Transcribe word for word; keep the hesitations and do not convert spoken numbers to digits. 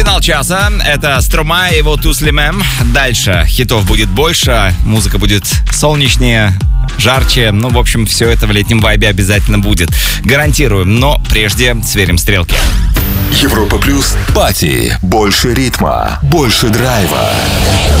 Финал часа. Это Стромай и его Туслимем. Дальше хитов будет больше, музыка будет солнечнее, жарче. Ну, в общем, все это в летнем вайбе обязательно будет. Гарантируем. Но прежде сверим стрелки. Европа плюс. Пати. Больше ритма. Больше драйва.